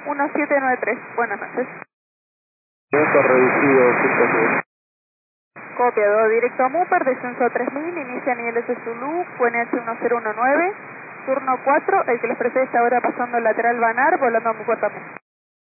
1793. Buenas noches. Tiempo reducido, 5. Copiado, directo a Mupar, descenso a 3000, inicia niveles de Zulu, QNH 1019, turno 4, el que les precede está ahora pasando el lateral Banar, volando a Mucuatamu.